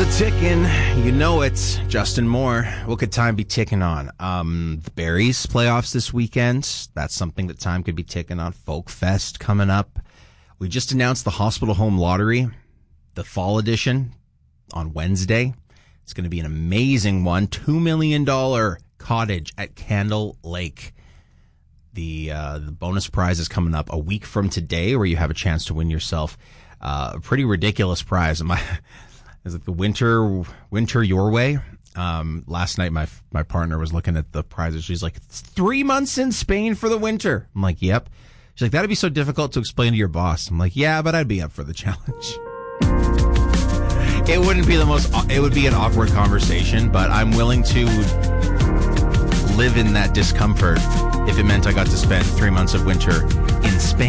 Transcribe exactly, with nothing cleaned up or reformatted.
a ticking. You know it. Justin Moore. What could time be ticking on? Um, the Berries playoffs this weekend. That's something that time could be ticking on. Folk Fest coming up. We just announced the Hospital Home Lottery, the fall edition, on Wednesday. It's going to be an amazing one. Two million dollars cottage at Candle Lake. The uh, the bonus prize is coming up a week from today, where you have a chance to win yourself uh, a pretty ridiculous prize. My Is it the winter, winter your way? Um, last night, my my partner was looking at the prizes. She's like, it's three months in Spain for the winter. I'm like, yep. She's like, that'd be so difficult to explain to your boss. I'm like, yeah, but I'd be up for the challenge. It wouldn't be the most, it would be an awkward conversation, but I'm willing to live in that discomfort if it meant I got to spend three months of winter in Spain.